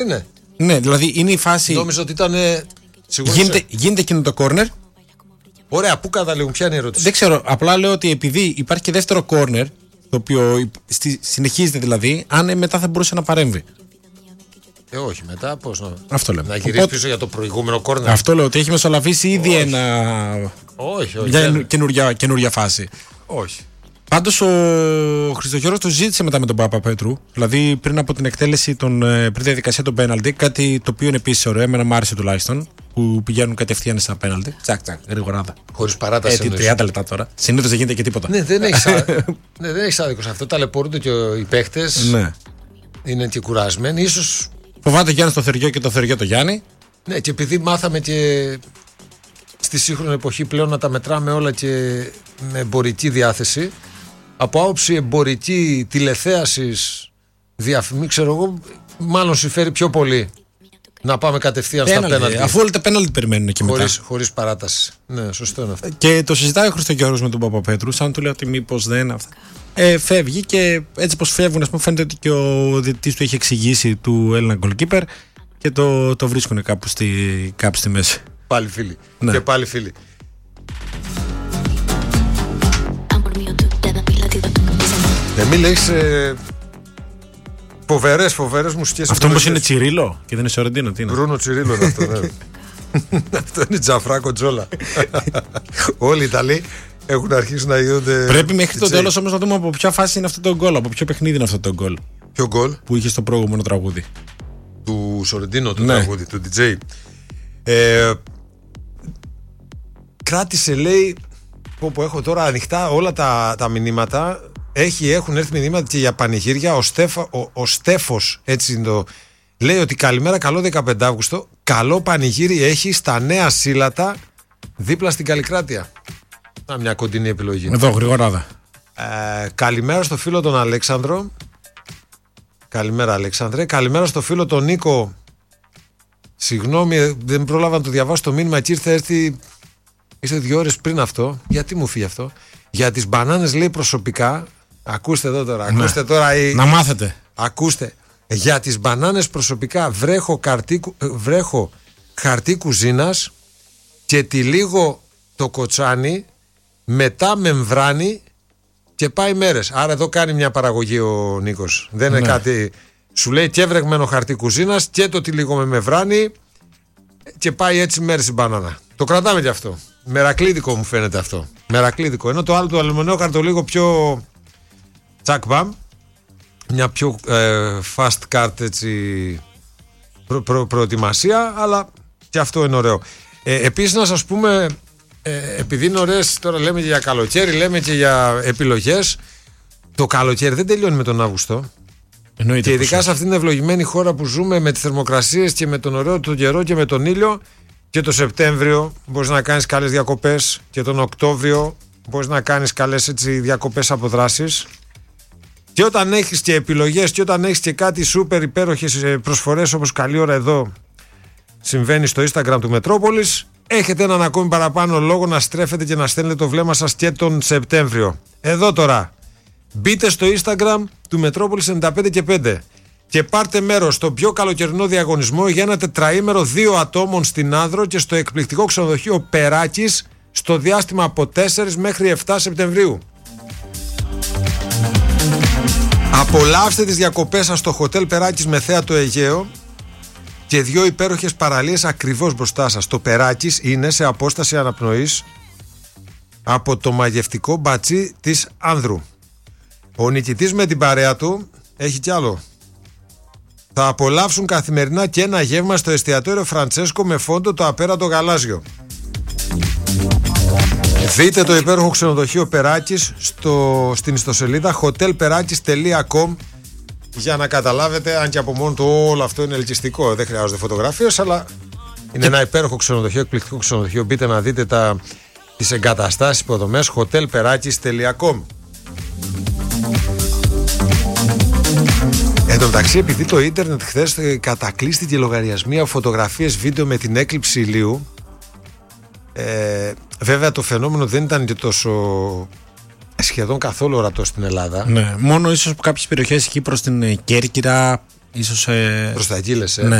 Είναι. Ναι, δηλαδή είναι η φάση. Νόμιζα ότι ήταν. Γίνεται εκείνο το corner. Ωραία, πού καταλήγουν, ποια είναι η ερώτηση? Δεν ξέρω. Απλά λέω ότι επειδή υπάρχει και δεύτερο corner, το οποίο συνεχίζεται δηλαδή, αν μετά θα μπορούσε να παρέμβει. Όχι, μετά πώς να. Αυτό λέω. Να γυρίσει πίσω για το προηγούμενο corner. Αυτό λέω, ότι έχει μεσολαβήσει ήδη ένα. Όχι. Μια καινούργια φάση. Όχι. Πάντως ο Χριστογιώρος το ζήτησε μετά με τον Παπαπέτρου. Δηλαδή πριν από την εκτέλεση, πριν τη διαδικασία των πέναλτι, κάτι το οποίο είναι επίσης ωραίο, εμένα μου άρεσε τουλάχιστον, που πηγαίνουν κατευθείαν στα πέναλτι. Τσακ, γρήγοράδα. Χωρίς παράταση. 30 λεπτά τώρα. Συνήθως δεν γίνεται και τίποτα. Ναι, δεν έχει άδικο σε αυτό. Ταλαιπωρούνται και οι παίχτες. Ναι. Είναι και κουρασμένοι. Ίσως. Φοβάται ο Γιάννης το Θεριό και το Θεριό το Γιάννη. Ναι, και επειδή μάθαμε και στη σύγχρονη εποχή πλέον να τα μετράμε όλα και με εμπορική διάθεση, από άποψη εμπορική τηλεθέασης, διαφημή, ξέρω εγώ, μάλλον συμφέρει πιο πολύ να πάμε κατευθείαν στα πέναλτι. Αφού όλα τα πέναλτι περιμένουν και μετά. Χωρίς παράταση. Ναι, σωστό είναι αυτό. Και το συζητάει ο Χριστογιώρος με τον Παπαπέτρου, σαν του λέει ότι μήπως δεν. Φεύγει και έτσι πως φεύγουν, ας πούμε, φαίνεται ότι και ο διαιτητής του έχει εξηγήσει του Έλληνα goalkeeper και το βρίσκουν κάπου στη μέση. Πάλι φίλοι. Ναι. Και πάλι φίλοι. Εμίλ, έχεις φοβερές μουσικές. Αυτό όμως είναι Τσιρίλο και δεν είναι Σορεντίνο, τι είναι? Μπρούνο Τσιρίλο είναι αυτό, ναι. Αυτό είναι Τζαφράκο Τζόλα. Όλοι οι Ιταλοί έχουν αρχίσει να γίνονται. Πρέπει μέχρι το τέλος όμως να δούμε από ποια φάση είναι αυτό το γκολ, από ποιο παιχνίδι είναι αυτό το γκολ. Ποιο γκολ? Που είχε στο προηγούμενο τραγούδι. Του Σορεντίνο, του τραγούδι, του DJ. Κράτησε, λέει, που έχω τώρα ανοιχτά όλα τα μηνύματα. Έχουν έρθει μηνύματα και για πανηγύρια. Ο Στέφος, έτσι είναι το. Λέει ότι καλημέρα, καλό 15 Αύγουστο. Καλό πανηγύρι έχει στα Νέα Σύλλατα, δίπλα στην Καλλικράτεια. Μια κοντινή επιλογή. Εδώ, γρηγοράδα. Καλημέρα στο φίλο τον Αλέξανδρο. Καλημέρα, Αλέξανδρε. Καλημέρα στο φίλο τον Νίκο. Συγγνώμη, δεν πρόλαβα να το διαβάσω το μήνυμα και ήρθε 2 ώρες πριν αυτό. Γιατί μου φύγει αυτό? Για τις μπανάνες, λέει, προσωπικά. Ακούστε εδώ τώρα. Ναι. Ακούστε τώρα. Να μάθετε. Ακούστε. Για τις μπανάνες προσωπικά βρέχω χαρτί κουζίνας και τυλίγω το κοτσάνι, μετά μεμβράνι και πάει μέρες. Άρα εδώ κάνει μια παραγωγή ο Νίκος. Δεν είναι κάτι. Σου λέει και βρεγμένο χαρτί κουζίνας και το τυλίγω με μεμβράνι και πάει έτσι μέρες η μπανάνα. Το κρατάμε κι αυτό. Μερακλίδικο μου φαίνεται αυτό. Μερακλίδικο. Ενώ το άλλο του αλουμινόχαρτο λίγο πιο τσακ μπαμ. Μια πιο fast card, έτσι, προετοιμασία, αλλά και αυτό είναι ωραίο. Επίσης να σας πούμε, επειδή είναι ωραίες, τώρα λέμε και για καλοκαίρι, λέμε και για επιλογές. Το καλοκαίρι δεν τελειώνει με τον Αύγουστο. Εννοείται, και ειδικά σε αυτήν την ευλογημένη χώρα που ζούμε, με τις θερμοκρασίες και με τον ωραίο τον καιρό και με τον ήλιο, και το Σεπτέμβριο μπορείς να κάνεις καλές διακοπές και τον Οκτώβριο μπορείς να κάνεις καλές, έτσι, διακοπές από δράσεις. Και όταν έχεις και επιλογές και όταν έχεις και κάτι σούπερ υπέροχες προσφορές, όπως καλή ώρα εδώ συμβαίνει στο Instagram του Μετρόπολης, έχετε έναν ακόμη παραπάνω λόγο να στρέφετε και να στέλνετε το βλέμμα σας και τον Σεπτέμβριο. Εδώ τώρα, μπείτε στο Instagram του Μετρόπολης 95 και 5 και πάρτε μέρος στο πιο καλοκαιρινό διαγωνισμό για ένα τετραήμερο 2 ατόμων στην Άνδρο και στο εκπληκτικό ξενοδοχείο Περάκης στο διάστημα από 4 μέχρι 7 Σεπτεμβρίου. Απολαύστε τις διακοπές σας στο Hotel Περάκης με θέα το Αιγαίο και 2 υπέροχες παραλίες ακριβώς μπροστά σας. Το Περάκης είναι σε απόσταση αναπνοής από το μαγευτικό μπατσί της Άνδρου. Ο νικητής με την παρέα του έχει κι άλλο. Θα απολαύσουν καθημερινά και ένα γεύμα στο εστιατόριο Φραντσέσκο με φόντο το απέραντο γαλάζιο. Δείτε το υπέροχο ξενοδοχείο Περάκης στην ιστοσελίδα hotelperakis.com για να καταλάβετε, αν και από μόνο του όλο αυτό είναι ελκυστικό. Δεν χρειάζονται φωτογραφίες, αλλά είναι ένα υπέροχο ξενοδοχείο, εκπληκτικό ξενοδοχείο. Μπείτε να δείτε τις εγκαταστάσεις, υποδομές, hotelperakis.com. Εν τω μεταξύ, επειδή το ίντερνετ χθες κατακλείστηκε λογαριασμοί, φωτογραφίες, βίντεο με την έκλειψη ηλίου, βέβαια το φαινόμενο δεν ήταν και τόσο σχεδόν καθόλου ορατό στην Ελλάδα. Ναι, μόνο ίσως από κάποιες περιοχές εκεί προς την Κέρκυρα Ίσως. Προς τα εκεί λες, Ναι.